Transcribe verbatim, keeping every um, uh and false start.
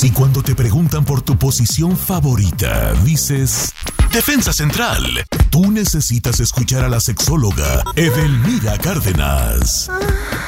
Y cuando te preguntan por tu posición favorita, dices defensa central. Tú necesitas escuchar a la sexóloga Edelmira Cárdenas.